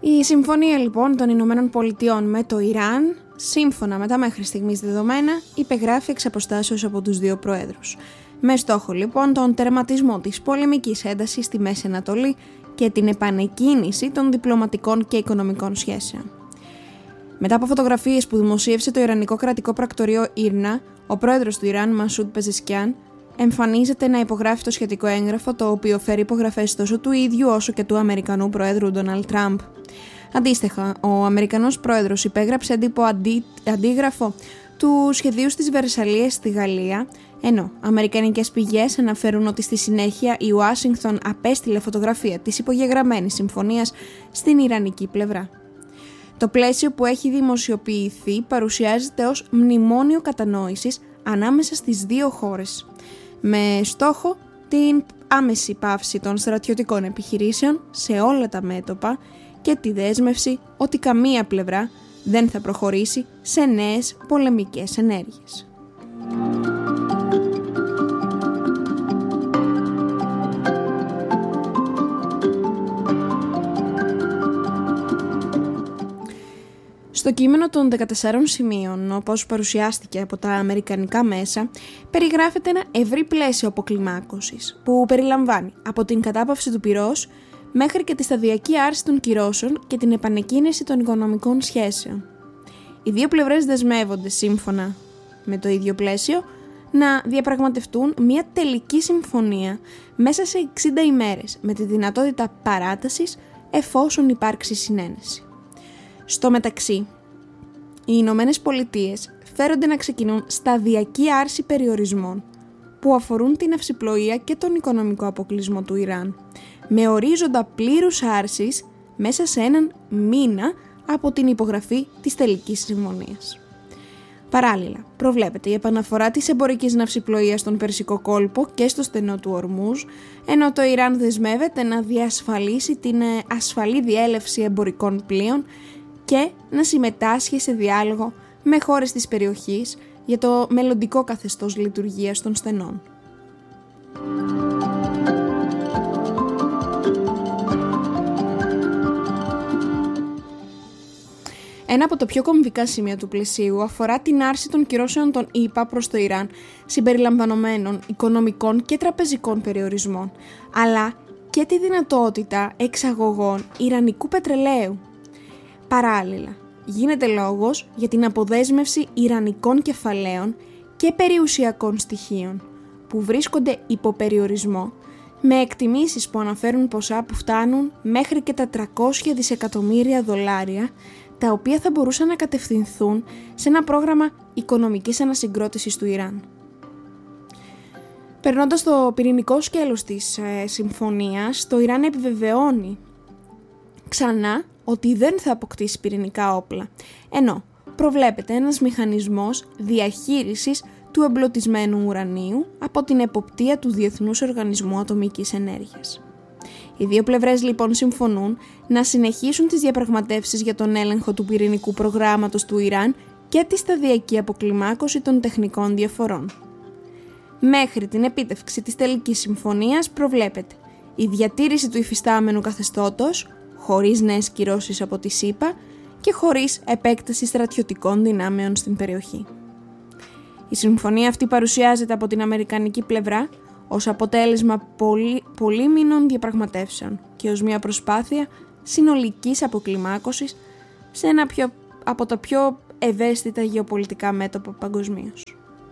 Η συμφωνία λοιπόν των Ηνωμένων Πολιτειών με το Ιράν, σύμφωνα με τα μέχρι στιγμής δεδομένα, υπεγράφει εξ αποστάσεως από τους δύο προέδρους. Με στόχο λοιπόν τον τερματισμό της πολεμικής έντασης στη Μέση Ανατολή και την επανεκκίνηση των διπλωματικών και οικονομικών σχέσεων. Μετά από φωτογραφίες που δημοσίευσε το Ιρανικό κρατικό πρακτορείο Ήρνα, ο πρόεδρος του Ιράν, Μασούντ Πεζεσκιάν, εμφανίζεται να υπογράφει το σχετικό έγγραφο, το οποίο φέρει υπογραφές τόσο του ίδιου όσο και του Αμερικανού Προέδρου Ντόναλντ Τραμπ. Αντίστοιχα, ο Αμερικανός Πρόεδρος υπέγραψε αντίγραφο του σχεδίου στις Βερσαλλίες στη Γαλλία, ενώ αμερικανικές πηγές αναφέρουν ότι στη συνέχεια η Ουάσιγκτον απέστειλε φωτογραφία της υπογεγραμμένης συμφωνίας στην ιρανική πλευρά. Το πλαίσιο που έχει δημοσιοποιηθεί παρουσιάζεται ως μνημόνιο κατανόησης ανάμεσα στις δύο χώρες, με στόχο την άμεση πάυση των στρατιωτικών επιχειρήσεων σε όλα τα μέτωπα και τη δέσμευση ότι καμία πλευρά δεν θα προχωρήσει σε νέες πολεμικές ενέργειες. Στο κείμενο των 14 σημείων, όπως παρουσιάστηκε από τα αμερικανικά μέσα, περιγράφεται ένα ευρύ πλαίσιο αποκλιμάκωσης που περιλαμβάνει από την κατάπαυση του πυρός μέχρι και τη σταδιακή άρση των κυρώσεων και την επανεκκίνηση των οικονομικών σχέσεων. Οι δύο πλευρές δεσμεύονται, σύμφωνα με το ίδιο πλαίσιο, να διαπραγματευτούν μια τελική συμφωνία μέσα σε 60 ημέρες με τη δυνατότητα παράτασης εφόσον υπάρξει συνένεση. Στο μεταξύ, οι Ηνωμένες Πολιτείες φέρονται να ξεκινούν σταδιακή άρση περιορισμών που αφορούν την ναυσιπλοεία και τον οικονομικό αποκλεισμό του Ιράν, με ορίζοντα πλήρους άρσης μέσα σε έναν μήνα από την υπογραφή της τελικής συμφωνίας. Παράλληλα, προβλέπεται η επαναφορά της εμπορικής ναυσιπλοείας στον Περσικό κόλπο και στο στενό του Ορμούζ, ενώ το Ιράν δεσμεύεται να διασφαλίσει την ασφαλή διέλευση εμπορικών πλοίων και να συμμετάσχει σε διάλογο με χώρες της περιοχής για το μελλοντικό καθεστώς λειτουργίας των στενών. Ένα από τα πιο κομβικά σημεία του πλαισίου αφορά την άρση των κυρώσεων των ΗΠΑ προς το Ιράν, συμπεριλαμβανομένων οικονομικών και τραπεζικών περιορισμών, αλλά και τη δυνατότητα εξαγωγών ιρανικού πετρελαίου. Παράλληλα, γίνεται λόγος για την αποδέσμευση ιρανικών κεφαλαίων και περιουσιακών στοιχείων που βρίσκονται υπό περιορισμό, με εκτιμήσεις που αναφέρουν ποσά που φτάνουν μέχρι και τα $300 δισεκατομμύρια, τα οποία θα μπορούσαν να κατευθυνθούν σε ένα πρόγραμμα οικονομικής ανασυγκρότησης του Ιράν. Περνώντας στο πυρηνικό σκέλος της συμφωνίας, το Ιράν επιβεβαιώνει ξανά ότι δεν θα αποκτήσει πυρηνικά όπλα, ενώ προβλέπεται ένας μηχανισμός διαχείρισης του εμπλωτισμένου ουρανίου από την εποπτεία του Διεθνούς Οργανισμού Ατομικής Ενέργειας. Οι δύο πλευρές λοιπόν συμφωνούν να συνεχίσουν τις διαπραγματεύσεις για τον έλεγχο του πυρηνικού προγράμματος του Ιράν και τη σταδιακή αποκλιμάκωση των τεχνικών διαφορών. Μέχρι την επίτευξη της τελικής συμφωνίας προβλέπεται η διατήρηση του υφιστάμενου καθεστώτος, χωρίς νέες κυρώσεις από τη ΣΥΠΑ και χωρίς επέκταση στρατιωτικών δυνάμεων στην περιοχή. Η συμφωνία αυτή παρουσιάζεται από την αμερικανική πλευρά ως αποτέλεσμα πολύμηνων διαπραγματεύσεων και ως μια προσπάθεια συνολικής αποκλιμάκωσης σε ένα από τα πιο ευαίσθητα γεωπολιτικά μέτωπα παγκοσμίως.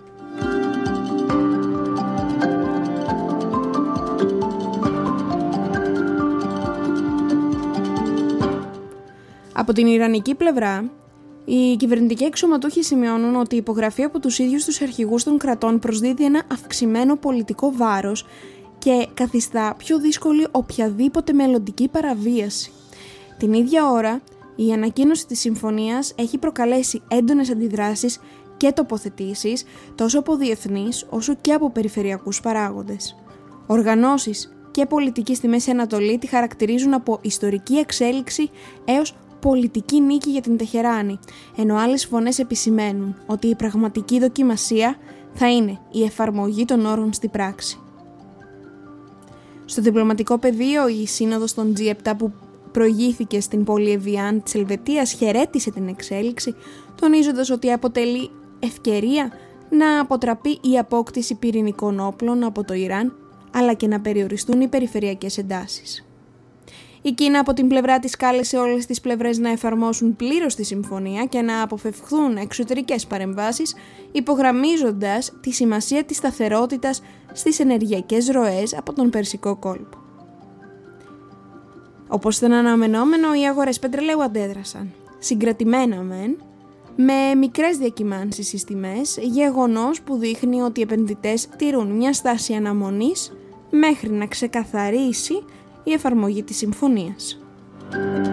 Από την ιρανική πλευρά, οι κυβερνητικοί αξιωματούχοι σημειώνουν ότι η υπογραφή από τους ίδιους τους αρχηγούς των κρατών προσδίδει ένα αυξημένο πολιτικό βάρος και καθιστά πιο δύσκολη οποιαδήποτε μελλοντική παραβίαση. Την ίδια ώρα, η ανακοίνωση της συμφωνίας έχει προκαλέσει έντονες αντιδράσεις και τοποθετήσεις τόσο από διεθνείς όσο και από περιφερειακούς παράγοντες. Οργανώσεις και πολιτικοί στη Μέση Ανατολή τη χαρακτηρίζουν από ιστορική εξέλιξη έως πολιτική νίκη για την Τεχεράνη, ενώ άλλες φωνές επισημαίνουν ότι η πραγματική δοκιμασία θα είναι η εφαρμογή των όρων στη πράξη. Στο διπλωματικό πεδίο, η σύνοδος των G7 που προηγήθηκε στην πόλη Εβιάν της Ελβετίας χαιρέτησε την εξέλιξη, τονίζοντας ότι αποτελεί ευκαιρία να αποτραπεί η απόκτηση πυρηνικών όπλων από το Ιράν, αλλά και να περιοριστούν οι περιφερειακές εντάσεις. Η Κίνα από την πλευρά της κάλεσε όλες τις πλευρές να εφαρμόσουν πλήρως τη συμφωνία και να αποφευχθούν εξωτερικές παρεμβάσεις, υπογραμμίζοντας τη σημασία της σταθερότητας στις ενεργειακές ροές από τον Περσικό κόλπο. Όπως ήταν αναμενόμενο, οι αγορές πετρελαίου αντέδρασαν, συγκρατημένα μεν, με μικρές διακυμάνσεις στις τιμές, γεγονός που δείχνει ότι οι επενδυτές τηρούν μια στάση αναμονής μέχρι να ξεκαθαρίσει η εφαρμογή της συμφωνίας.